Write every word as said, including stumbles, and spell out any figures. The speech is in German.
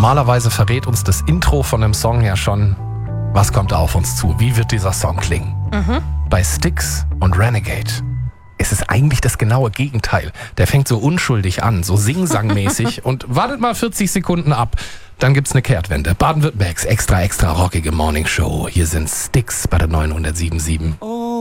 Normalerweise verrät uns das Intro von einem Song ja schon, was kommt da auf uns zu, wie wird dieser Song klingen. Mhm. Bei Styx und Renegade ist es eigentlich das genaue Gegenteil. Der fängt so unschuldig an, so singsangmäßig und wartet mal vierzig Sekunden ab. Dann gibt's eine Kehrtwende. Baden-Württembergs extra, extra rockige Morningshow. Hier sind Styx bei der neunhundertsieben Komma sieben.